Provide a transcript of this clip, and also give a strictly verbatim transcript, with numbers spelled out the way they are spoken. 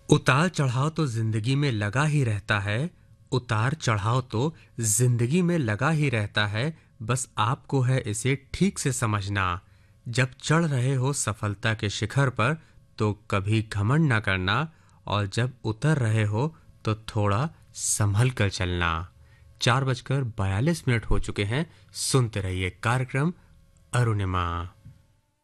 उतार चढ़ाव तो जिंदगी में लगा ही रहता है। उतार चढ़ाव तो जिंदगी में लगा ही रहता है। बस आपको है इसे ठीक से समझना। जब चढ़ रहे हो सफलता के शिखर पर तो कभी घमंड ना करना, और जब उतर रहे हो तो थोड़ा संभल कर चलना। चार बजकर बयालीस मिनट हो चुके हैं। सुनते रहिए कार्यक्रम अरुणिमा।